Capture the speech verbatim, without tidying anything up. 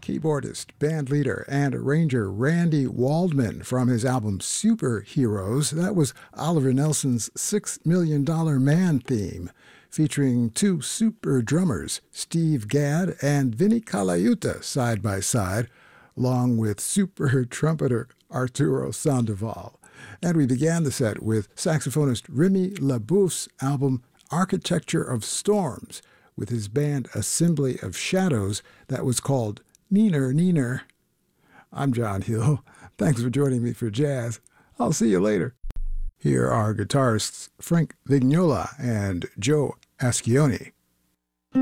keyboardist, bandleader, and arranger Randy Waldman from his album Superheroes. That was Oliver Nelson's Six Million Dollar Man theme, featuring two super drummers, Steve Gadd and Vinnie Colaiuta, side by side, along with super trumpeter Arturo Sandoval. And we began the set with saxophonist Remy LaBeouf's album Architecture of Storms, with his band Assembly of Shadows that was called Neener Neener. I'm John Hill. Thanks for joining me for jazz. I'll see you later. Here are guitarists Frank Vignola and Joe Ascioni.